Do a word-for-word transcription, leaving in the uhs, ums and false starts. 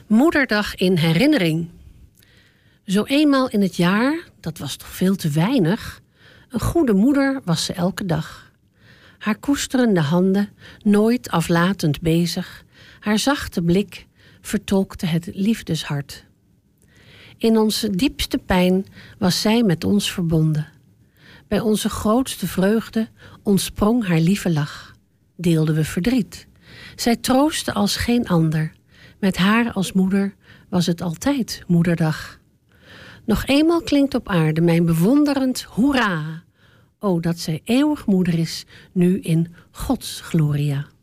Moederdag in herinnering. Zo eenmaal in het jaar, dat was toch veel te weinig. Een goede moeder was ze elke dag. Haar koesterende handen, nooit aflatend bezig. Haar zachte blik vertolkte het liefdeshart. In onze diepste pijn was zij met ons verbonden. Bij onze grootste vreugde ontsprong haar lieve lach. Deelden we verdriet. Zij troostte als geen ander. Met haar als moeder was het altijd moederdag. Nog eenmaal klinkt op aarde mijn bewonderend hoera. O, dat zij eeuwig moeder is, nu in Gods gloria.